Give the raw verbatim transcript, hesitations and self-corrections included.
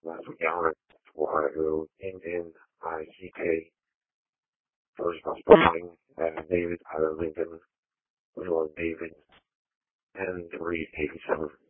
Last week I went for who N N I C K. First I was playing uh, David out of Lincoln, Little David, and three eighty-seven.